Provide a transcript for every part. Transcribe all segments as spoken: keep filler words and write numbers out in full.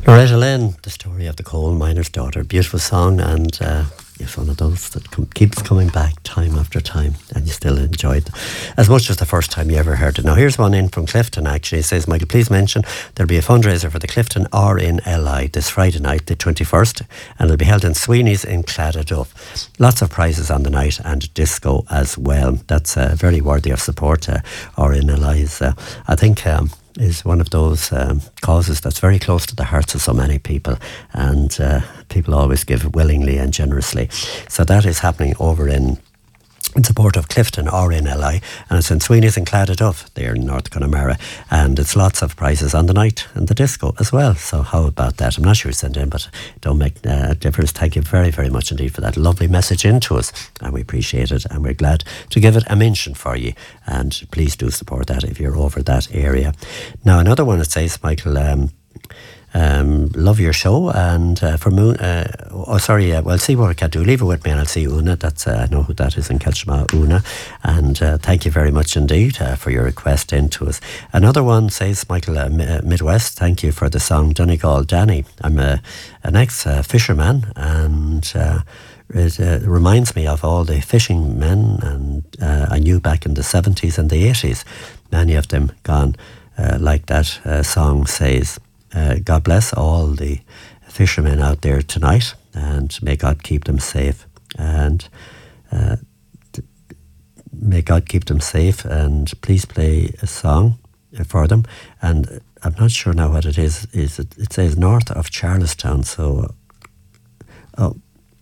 Loretta Lynn, The Story of the Coal Miner's Daughter. Beautiful song, and uh, it's one of those that com- keeps coming back time after time, and you still enjoy it as much as the first time you ever heard it. Now, here's one in from Clifton, actually. It says, Michael, please mention there'll be a fundraiser for the Clifton R in L I this Friday night, the twenty-first, and it'll be held in Sweeney's in Claddaduff. Lots of prizes on the night and disco as well. That's uh, very worthy of support. Uh, R in L I is, uh, I think... Um, is one of those um, causes that's very close to the hearts of so many people, and uh, people always give willingly and generously. So that is happening over in in support of Clifton R in L I, and it's in Sweeney's in Claddaduff there in North Connemara, and it's lots of prizes on the night and the disco as well. So how about that? I'm not sure who sent in, but don't make uh, a difference. Thank you very very much indeed for that lovely message into us, and we appreciate it, and we're glad to give it a mention for you, and please do support that if you're over that area. Now another one, it says, Michael, um, Um, love your show, and uh, for Moon, uh, oh sorry, uh, well, see what I can do. Leave it with me and I'll see Una. That's uh, I know who that is in Kelchma, Una. And uh, thank you very much indeed uh, for your request into us. Another one says, Michael, uh, M- uh, Midwest, thank you for the song Donegal Danny. I'm a, an ex-fisherman, uh, and uh, it uh, reminds me of all the fishing men and uh, I knew back in the seventies and the eighties. Many of them gone, uh, like that uh, song says. Uh, God bless all the fishermen out there tonight, and may God keep them safe, and uh, th- may God keep them safe, and please play a song for them. And I'm not sure now what it is. Is it, it says north of Charlestown, so oh,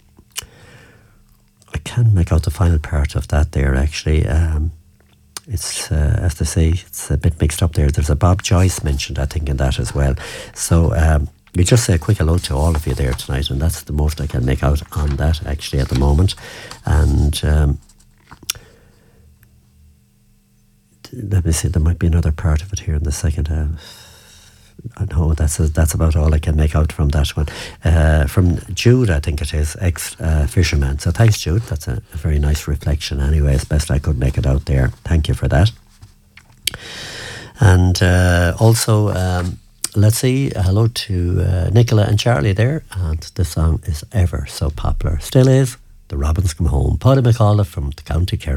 I can't make out the final part of that there actually. Um, It's, uh, as they say, it's a bit mixed up there. There's a Bob Joyce mentioned, I think, in that as well. So um, we just say a quick hello to all of you there tonight, and that's the most I can make out on that, actually, at the moment. And um, let me see, there might be another part of it here in the second half. I know that's a, that's about all I can make out from that one. Uh, from Jude, I think it is, ex-fisherman. Uh, so thanks, Jude. That's a, a very nice reflection anyway, as best I could make it out there. Thank you for that. And uh, also, um, let's see, hello to uh, Nicola and Charlie there. And the song is ever so popular. Still is. The Robins Come Home. Paddy McAuliffe from the County Kerry.